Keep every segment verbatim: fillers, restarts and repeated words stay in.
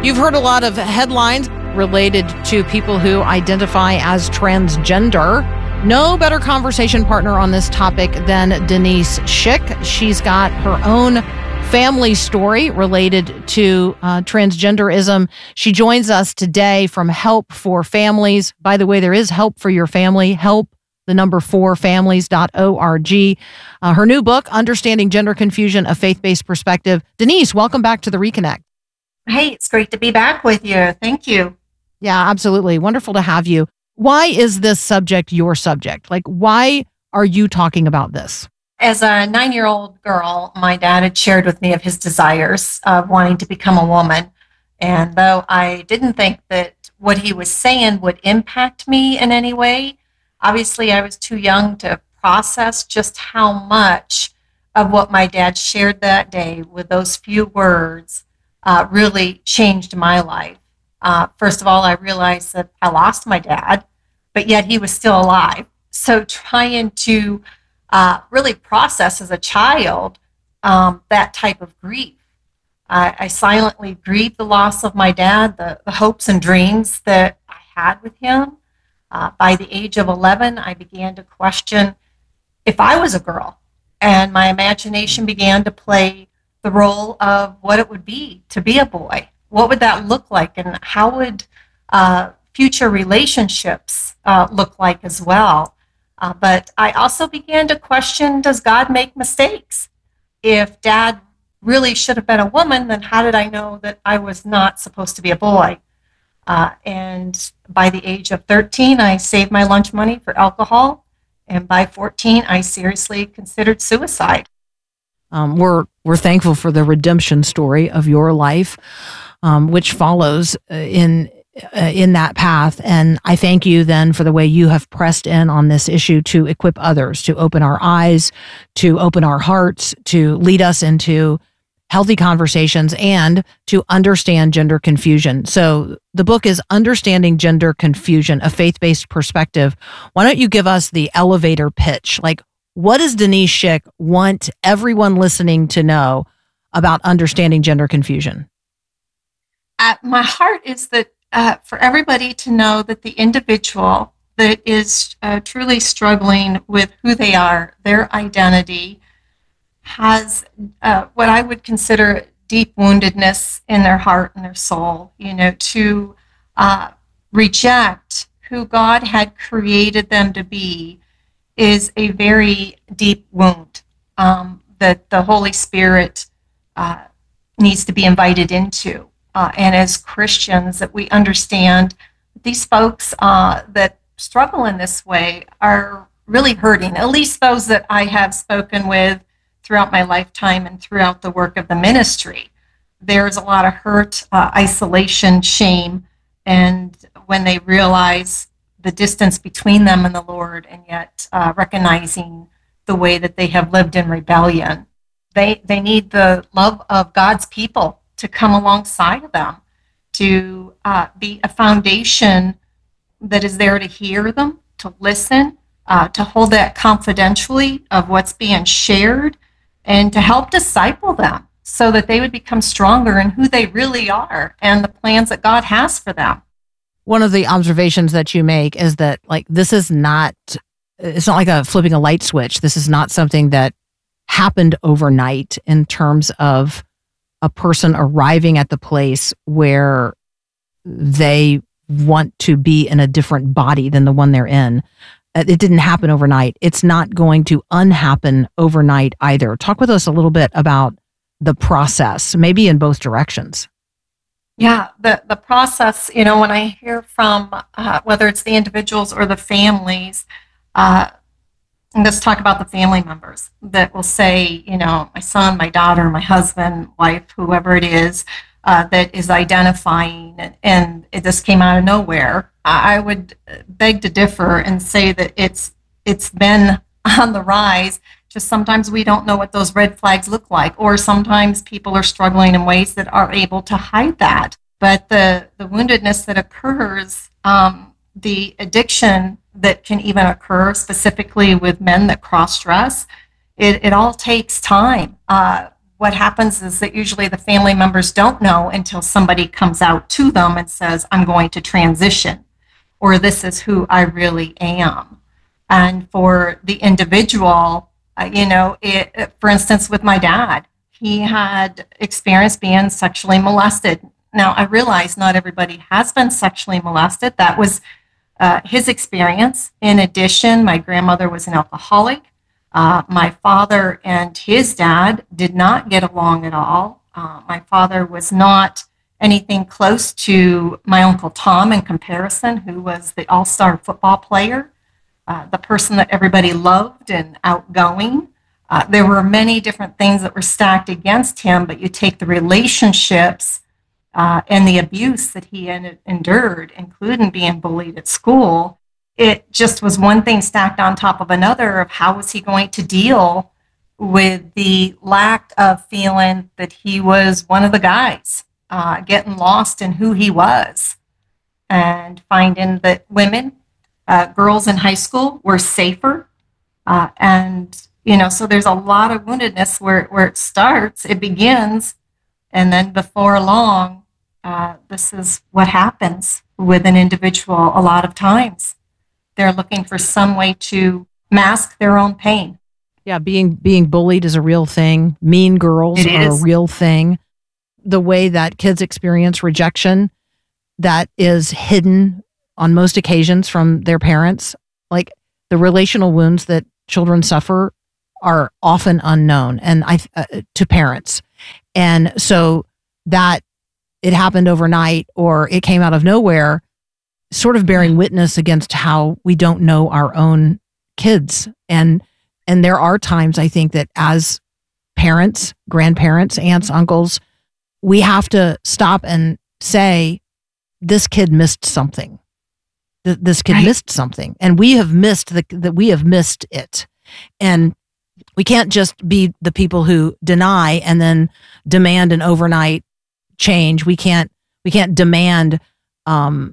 You've heard a lot of headlines related to people who identify as transgender. No better conversation partner on this topic than Denise Schick. She's got her own family story related to uh, transgenderism. She joins us today from Help for Families. By the way, there is help for your family. Help, the number four, families dot org. Uh, her new book, Understanding Gender Confusion, A Faith-Based Perspective. Denise, welcome back to the Reconnect. Hey, it's great to be back with you. Thank you. Yeah, absolutely. Wonderful to have you. Why is this subject your subject? Like, why are you talking about this? As a nine-year-old girl, my dad had shared with me of his desires of wanting to become a woman. And though I didn't think that what he was saying would impact me in any way, obviously I was too young to process just how much of what my dad shared that day with those few words uh, really changed my life. Uh, first of all, I realized that I lost my dad, but yet he was still alive. So trying to uh, really process as a child um, that type of grief. I, I silently grieved the loss of my dad, the, the hopes and dreams that I had with him. Uh, by the age of eleven, I began to question if I was a girl, and my imagination began to play the role of what it would be to be a boy. What would that look like, and how would uh, future relationships uh, look like as well? Uh, but I also began to question, does God make mistakes? If Dad really should have been a woman, then how did I know that I was not supposed to be a boy? Uh, and by the age of thirteen, I saved my lunch money for alcohol. And by fourteen, I seriously considered suicide. Um, we're we're thankful for the redemption story of your life, um, which follows uh, in uh, in that path. And I thank you then for the way you have pressed in on this issue to equip others, to open our eyes, to open our hearts, to lead us into healthy conversations, and to understand gender confusion. So the book is Understanding Gender Confusion, A Faith-Based Perspective. Why don't you give us the elevator pitch? Like, what does Denise Schick want everyone listening to know about understanding gender confusion? Uh, my heart is that uh, for everybody to know that the individual that is uh, truly struggling with who they are, their identity, has uh, what I would consider deep woundedness in their heart and their soul, you know, to uh, reject who God had created them to be is a very deep wound um, that the Holy Spirit uh, needs to be invited into. Uh, and as Christians, that we understand these folks uh, that struggle in this way are really hurting, at least those that I have spoken with throughout my lifetime and throughout the work of the ministry. There's a lot of hurt, uh, isolation, shame, and when they realize the distance between them and the Lord, and yet uh, recognizing the way that they have lived in rebellion. They, they need the love of God's people to come alongside of them, to uh, be a foundation that is there to hear them, to listen, uh, to hold that confidentially of what's being shared, and to help disciple them so that they would become stronger in who they really are and the plans that God has for them. One of the observations that you make is that, like, this is not, it's not like a flipping a light switch. This is not something that happened overnight in terms of a person arriving at the place where they want to be in a different body than the one they're in. It didn't happen overnight. It's not going to unhappen overnight either. Talk with us a little bit about the process, maybe in both directions. Yeah, the, the process, you know, when I hear from, uh, whether it's the individuals or the families, uh, and let's talk about the family members that will say, you know, my son, my daughter, my husband, wife, whoever it is, uh, that is identifying, and, and it just came out of nowhere. I would beg to differ and say that it's it's been on the rise. Just sometimes we don't know what those red flags look like, or sometimes people are struggling in ways that are able to hide that. But the, the woundedness that occurs, um, the addiction that can even occur specifically with men that cross-dress, it, it all takes time. Uh, what happens is that usually the family members don't know until somebody comes out to them and says, I'm going to transition, or this is who I really am. And for the individual, uh, you know, it, for instance, with my dad, he had experienced being sexually molested. Now, I realize not everybody has been sexually molested. That was uh, his experience. In addition, my grandmother was an alcoholic. Uh, my father and his dad did not get along at all. Uh, my father was not anything close to my Uncle Tom in comparison, who was the all-star football player, uh, the person that everybody loved and outgoing. Uh, there were many different things that were stacked against him, but you take the relationships uh, and the abuse that he en- endured, including being bullied at school, it just was one thing stacked on top of another of how was he going to deal with the lack of feeling that he was one of the guys, uh, getting lost in who he was, and finding that women, uh, girls in high school were safer. Uh, and, you know, so there's a lot of woundedness where, where it starts, it begins, and then before long, uh, this is what happens with an individual a lot of times. They're looking for some way to mask their own pain. Yeah, being being bullied is a real thing. Mean girls It are is. a real thing. The way that kids experience rejection that is hidden on most occasions from their parents, like the relational wounds that children suffer are often unknown and I uh, to parents. And so that it happened overnight or it came out of nowhere, sort of bearing witness against how we don't know our own kids. And and there are times I think that as parents, grandparents, aunts, uncles, we have to stop and say, this kid missed something. Th- this kid Right. missed something. And we have missed the that we have missed it. And we can't just be the people who deny and then demand an overnight change. We can't we can't demand um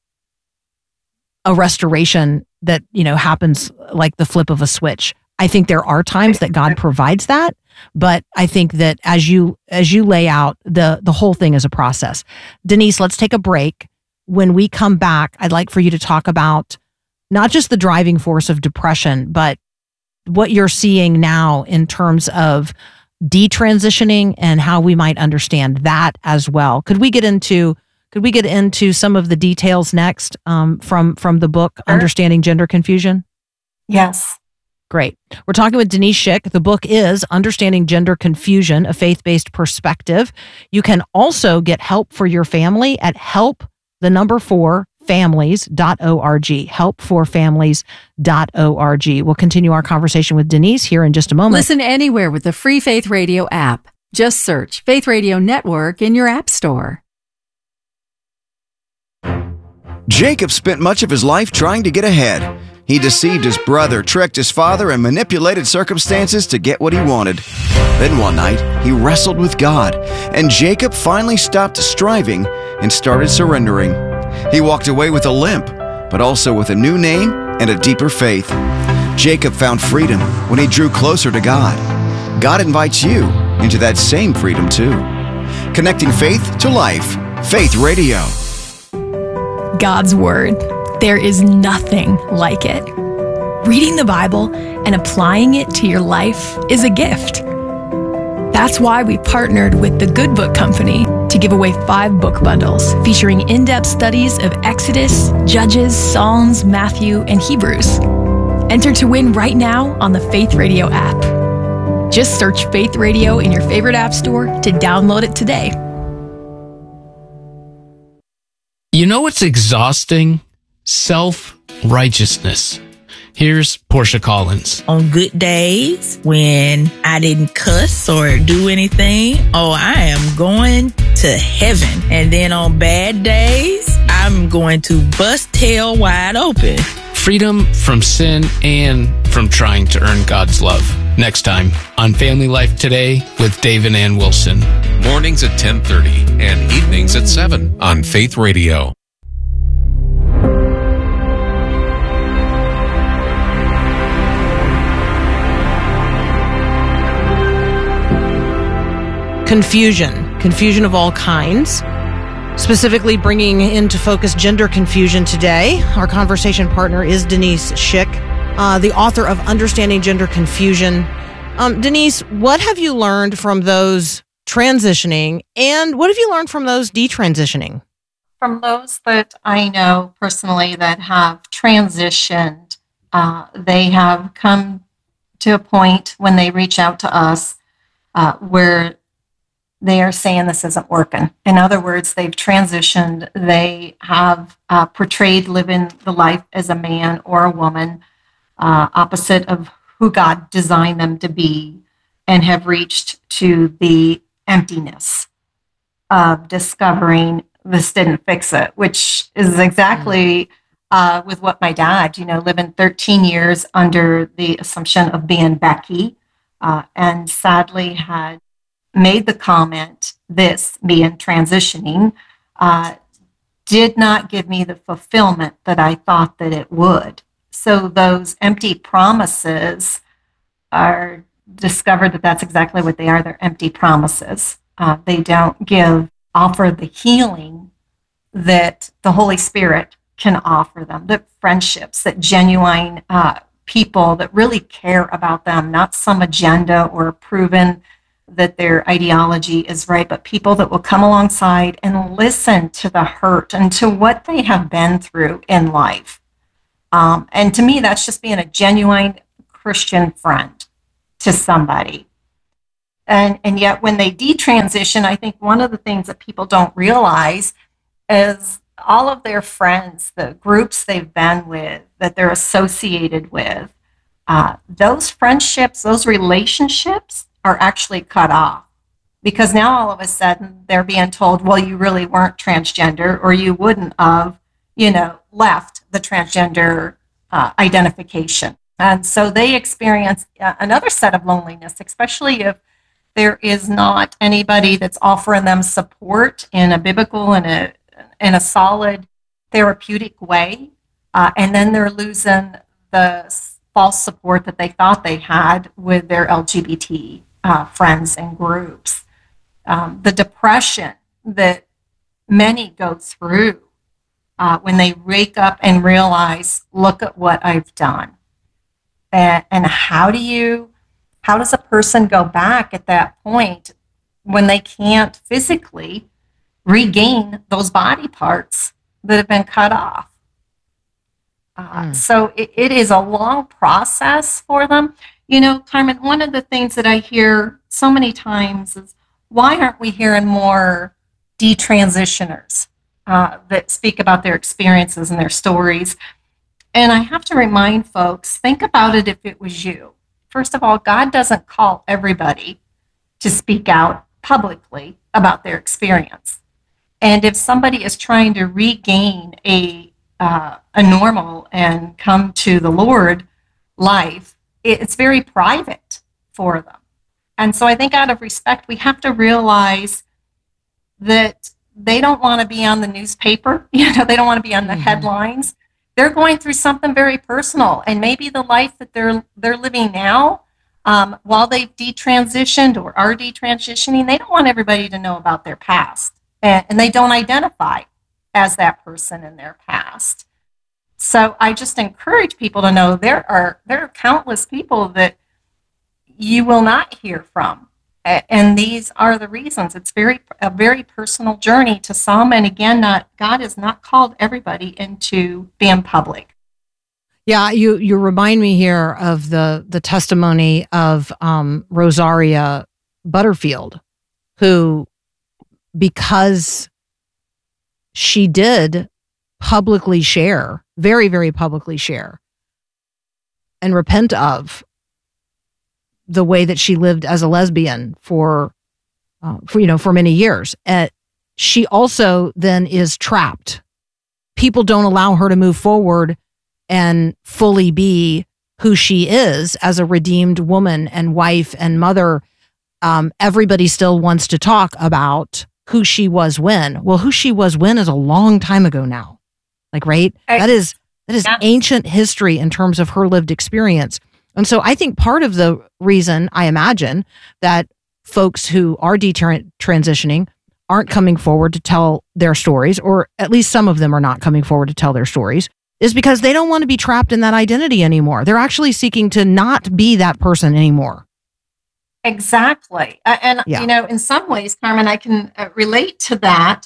a restoration that, you know, happens like the flip of a switch. I think there are times that God provides that, but I think that as you as you lay out, the the whole thing is a process. Denise, let's take a break. When we come back, I'd like for you to talk about not just the driving force of depression, but what you're seeing now in terms of detransitioning and how we might understand that as well. Could we get into Could we get into some of the details next um, from from the book, Sure. Understanding Gender Confusion? Yes. Great. We're talking with Denise Schick. The book is Understanding Gender Confusion, a faith-based perspective. You can also get help for your family at help, the number four, families dot org, help for families dot org. We'll continue our conversation with Denise here in just a moment. Listen anywhere with the free Faith Radio app. Just search Faith Radio Network in your app store. Jacob spent much of his life trying to get ahead. He deceived his brother, tricked his father, and manipulated circumstances to get what he wanted. Then one night, he wrestled with God, and Jacob finally stopped striving and started surrendering. He walked away with a limp, but also with a new name and a deeper faith. Jacob found freedom when he drew closer to God. God invites you into that same freedom too. Connecting faith to life. Faith Radio. God's Word. There is nothing like it. Reading the Bible and applying it to your life is a gift. That's why we partnered with the Good Book Company to give away five book bundles featuring in-depth studies of Exodus, Judges, Psalms, Matthew, and Hebrews. Enter to win right now on the Faith Radio app. Just search Faith Radio in your favorite app store to download it today. You know what's exhausting? Self-righteousness. Here's Portia Collins. On good days, when I didn't cuss or do anything, oh, I am going to heaven. And then on bad days, I'm going to bust hell wide open. Freedom from sin and from trying to earn God's love. Next time on Family Life Today with Dave and Ann Wilson. Mornings at ten thirty and evenings at seven on Faith Radio. confusion, confusion of all kinds, specifically bringing into focus gender confusion today. Our conversation partner is Denise Schick, uh, the author of Understanding Gender Confusion. Um, Denise, what have you learned from those transitioning, and what have you learned from those detransitioning? From those that I know personally that have transitioned, uh, they have come to a point when they reach out to us uh, where they are saying this isn't working. In other words, they've transitioned. They have uh, portrayed living the life as a man or a woman, uh, opposite of who God designed them to be, and have reached to the emptiness of discovering this didn't fix it, which is exactly uh, with what my dad, you know, living thirteen years under the assumption of being Becky, uh, and sadly had made the comment, this being transitioning, uh, did not give me the fulfillment that I thought that it would. So those empty promises are discovered that that's exactly what they are. They're empty promises. Uh, they don't give, offer the healing that the Holy Spirit can offer them, the friendships, that genuine uh, people that really care about them, not some agenda or proven that their ideology is right, but people that will come alongside and listen to the hurt and to what they have been through in life. Um, and to me, that's just being a genuine Christian friend to somebody. And, and yet when they detransition, I think one of the things that people don't realize is all of their friends, the groups they've been with, that they're associated with, uh, those friendships, those relationships are actually cut off, because now all of a sudden they're being told, well, you really weren't transgender, or you wouldn't have, you know, left the transgender uh, identification. And so they experience uh, another set of loneliness, especially if there is not anybody that's offering them support in a biblical and a in a solid therapeutic way. Uh, and then they're losing the false support that they thought they had with their L G B T uh, friends and groups. Um, the depression that many go through uh, when they wake up and realize, look at what I've done. And, and how do you, how does a person go back at that point when they can't physically regain those body parts that have been cut off? Uh, mm. So it, it is a long process for them. You know, Carmen, one of the things that I hear so many times is, why aren't we hearing more detransitioners uh, that speak about their experiences and their stories? And I have to remind folks, think about it if it was you. First of all, God doesn't call everybody to speak out publicly about their experience. And if somebody is trying to regain a uh, a normal and come to the Lord life, it's very private for them. And so I think out of respect, we have to realize that they don't want to be on the newspaper. You know, they don't want to be on the mm-hmm. headlines. They're going through something very personal, and maybe the life that they're they're living now, um, while they've detransitioned or are detransitioning, they don't want everybody to know about their past. And they don't identify as that person in their past. So I just encourage people to know there are there are countless people that you will not hear from. And these are the reasons. It's very a very personal journey to some. And again, not God has not called everybody into being public. Yeah, you you remind me here of the the testimony of um, Rosaria Butterfield, who, because she did publicly share, very, very publicly share, and repent of the way that she lived as a lesbian for, uh, for you know, for many years. Uh, she also then is trapped. People don't allow her to move forward and fully be who she is as a redeemed woman and wife and mother. Um, everybody still wants to talk about who she was when. Well, who she was when is a long time ago now. Like, right? I, that is that is yeah. ancient history in terms of her lived experience. And so I think part of the reason, I imagine, that folks who are detransitioning aren't coming forward to tell their stories, or at least some of them are not coming forward to tell their stories, is because they don't want to be trapped in that identity anymore. They're actually seeking to not be that person anymore. Exactly. Uh, and, yeah. you know, in some ways, Carmen, I can uh, relate to that.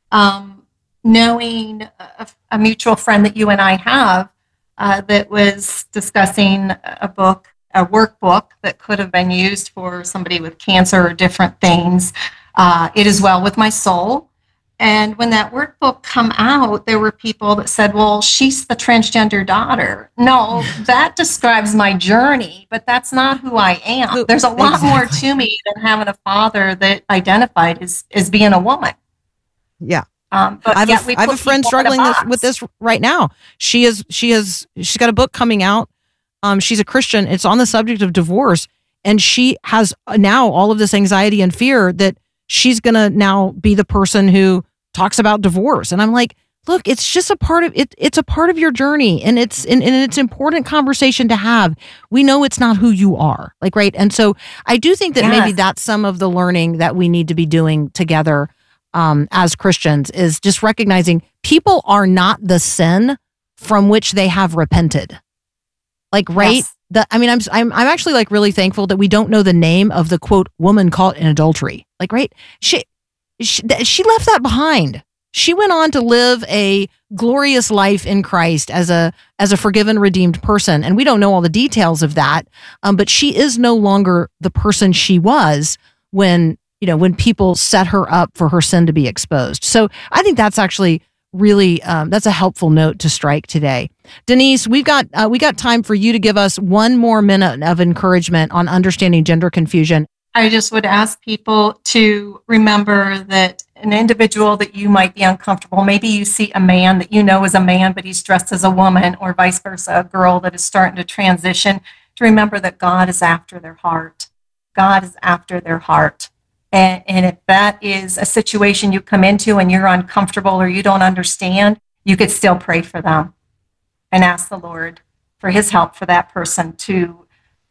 Um, knowing a, a mutual friend that you and I have uh, that was discussing a book, a workbook that could have been used for somebody with cancer or different things. Uh, It Is Well With My Soul. And when that workbook come out, there were people that said, well, she's the transgender daughter. No, that describes my journey, but that's not who I am. There's a lot exactly. more to me than having a father that identified as, as being a woman. Yeah. Um, but I have, a, I have a friend struggling this, with this right now. She is, she is, she's got a book coming out. Um, she's a Christian. It's on the subject of divorce. And she has now all of this anxiety and fear that she's going to now be the person who talks about divorce. And I'm like, look, it's just a part of it. It's a part of your journey. And it's, and, and it's important conversation to have. We know it's not who you are, like, right. And so I do think that yes. maybe that's some of the learning that we need to be doing together um, as Christians, is just recognizing people are not the sin from which they have repented. Like, right. Yes. The, I mean, I'm, I'm, I'm actually like really thankful that we don't know the name of the quote woman caught in adultery. Like, right. She, she, she left that behind. She went on to live a glorious life in Christ as a, as a forgiven, redeemed person. And we don't know all the details of that. Um, but she is no longer the person she was when, you know, when people set her up for her sin to be exposed. So I think that's actually really, um, that's a helpful note to strike today. Denise, we've got, uh, we got time for you to give us one more minute of encouragement on understanding gender confusion. I just would ask people to remember that an individual that you might be uncomfortable, maybe you see a man that you know is a man, but he's dressed as a woman, or vice versa, a girl that is starting to transition, to remember that God is after their heart. God is after their heart. And, and if that is a situation you come into and you're uncomfortable or you don't understand, you could still pray for them and ask the Lord for his help for that person to,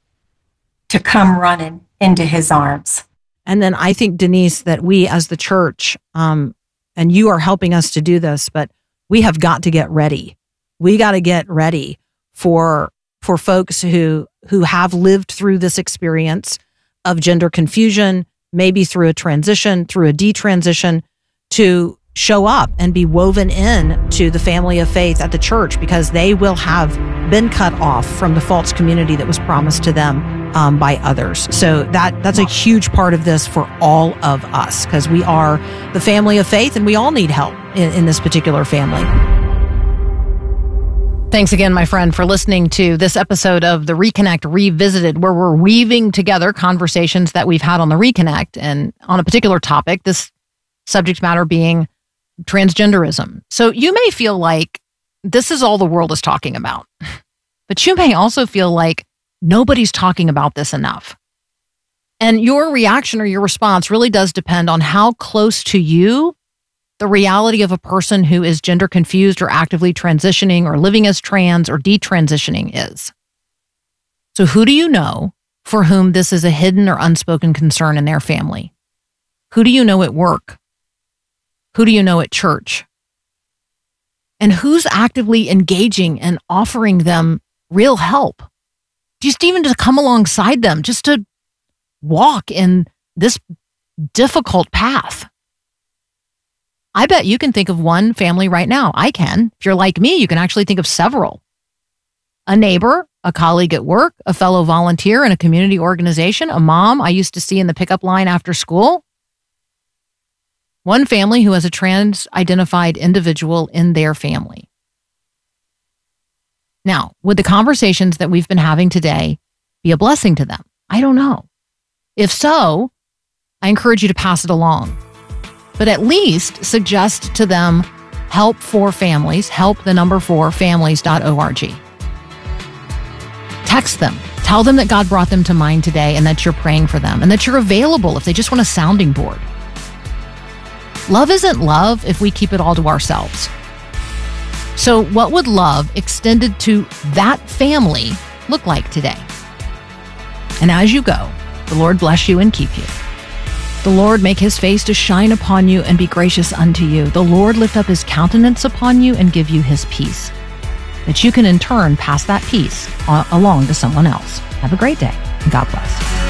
to come running into his arms. And then I think, Denise, that we as the church, um, and you are helping us to do this, but we have got to get ready. We got to get ready for for folks who who have lived through this experience of gender confusion, maybe through a transition, through a detransition, to show up and be woven in to the family of faith at the church, because they will have been cut off from the false community that was promised to them um, by others. So that that's a huge part of this for all of us, because we are the family of faith and we all need help in, in this particular family. Thanks again, my friend, for listening to this episode of the Reconnect Revisited, where we're weaving together conversations that we've had on the Reconnect and on a particular topic, this subject matter being transgenderism. So you may feel like this is all the world is talking about, but you may also feel like nobody's talking about this enough. And your reaction or your response really does depend on how close to you the reality of a person who is gender confused or actively transitioning or living as trans or detransitioning is. So who do you know for whom this is a hidden or unspoken concern in their family? Who do you know at work? Who do you know at church? And who's actively engaging and offering them real help? Just even to come alongside them, just to walk in this difficult path. I bet you can think of one family right now. I can. If you're like me, you can actually think of several. A neighbor, a colleague at work, a fellow volunteer in a community organization, a mom I used to see in the pickup line after school. One family who has a trans-identified individual in their family. Now, would the conversations that we've been having today be a blessing to them? I don't know. If so, I encourage you to pass it along. But at least suggest to them help for families, help the number four families dot org. Text them. Tell them that God brought them to mind today and that you're praying for them and that you're available if they just want a sounding board. Love isn't love if we keep it all to ourselves. So what would love extended to that family look like today? And as you go, the Lord bless you and keep you. The Lord make his face to shine upon you and be gracious unto you. The Lord lift up his countenance upon you and give you his peace, that you can in turn pass that peace along to someone else. Have a great day, and God bless.